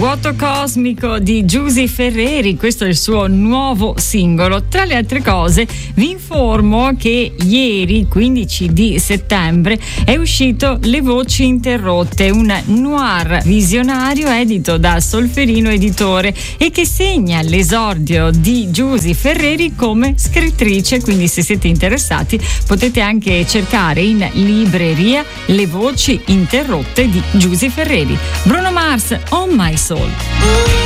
Vuoto cosmico di Giusy Ferreri, questo è il suo nuovo singolo. Tra le altre cose vi informo che ieri, 15 di settembre, è uscito Le Voci Interrotte, un noir visionario edito da Solferino Editore e che segna l'esordio di Giusy Ferreri come scrittrice, quindi se siete interessati potete anche cercare in libreria Le Voci Interrotte di Giusy Ferreri. Bruno Mars, On My Soul.